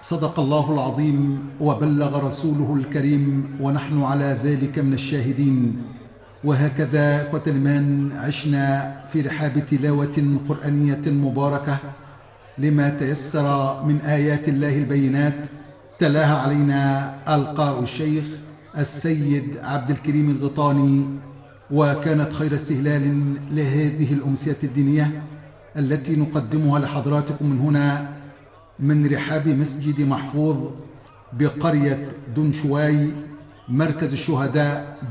صدق الله العظيم وبلغ رسوله الكريم ونحن على ذلك من الشاهدين. وهكذا إخوة الإيمان عشنا في رحاب تلاوة قرآنية مباركة لما تيسر من آيات الله البينات، تلاها علينا القارئ الشيخ السيد عبد الكريم الغطاني، وكانت خير استهلال لهذه الأمسية الدينية التي نقدمها لحضراتكم من هنا من رحاب مسجد محفوظ بقرية دنشواي مركز الشهداء